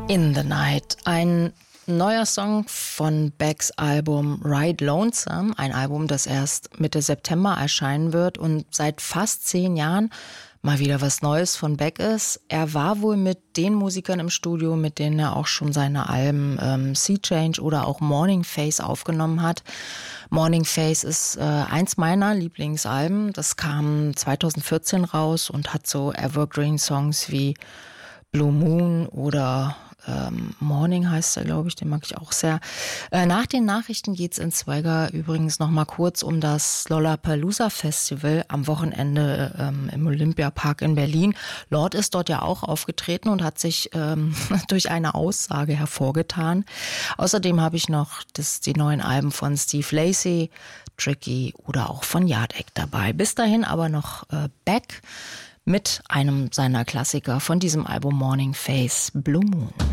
In the Night, ein neuer Song von Becks Album Ride Lonesome, ein Album, das erst Mitte September erscheinen wird und seit fast 10 Jahren mal wieder was Neues von Beck ist. Er war wohl mit den Musikern im Studio, mit denen er auch schon seine Alben Sea Change oder auch Morning Face aufgenommen hat. Morning Face ist eins meiner Lieblingsalben. Das kam 2014 raus und hat so Evergreen-Songs wie Blue Moon oder Morning heißt er, glaube ich, den mag ich auch sehr. Nach den Nachrichten geht's in Swagger übrigens noch mal kurz um das Lollapalooza Festival am Wochenende im Olympiapark in Berlin. Lord ist dort ja auch aufgetreten und hat sich durch eine Aussage hervorgetan. Außerdem habe ich noch die neuen Alben von Steve Lacy, Tricky oder auch von Yard Act dabei. Bis dahin aber noch Beck mit einem seiner Klassiker von diesem Album Morning Face, Blue Moon.